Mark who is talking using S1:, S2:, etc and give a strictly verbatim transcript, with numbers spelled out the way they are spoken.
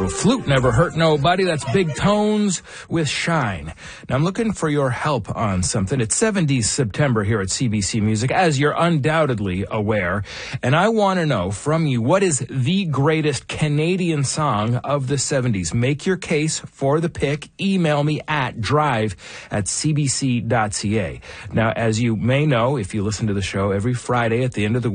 S1: little flute never hurt nobody. That's Big Tones with Shine. Now, I'm looking for your help on something. It's seventies September here at C B C Music, as you're undoubtedly aware. And I want to know from you, what is the greatest Canadian song of the seventies? Make your case for the pick. Email me at drive at c b c dot c a. Now, as you may know, if you listen to the show every Friday at the end of the